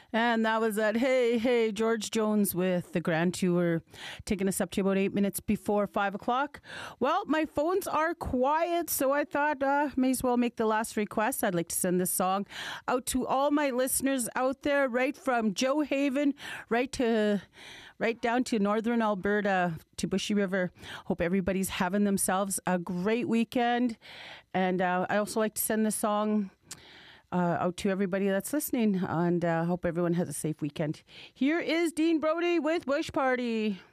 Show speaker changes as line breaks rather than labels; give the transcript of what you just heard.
And that was that. Hey, hey, George Jones with the Grand Tour, taking us up to about 8 minutes before 5 o'clock. Well, my phones are quiet, so I thought may as well make the last request. I'd like to send this song out to all my listeners out there, right from Joe Haven, right down to northern Alberta, to Bushy River. Hope everybody's having themselves a great weekend. And I also like to send this song out to everybody that's listening, and hope everyone has a safe weekend. Here is Dean Brody with Bush Party.